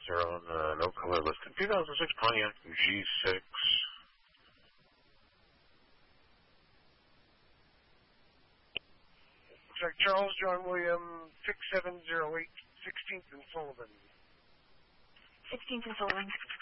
They're on no color listed. 2006 Pontiac G6. Looks like Charles John William 6708, 16th and Sullivan. 16th and Sullivan.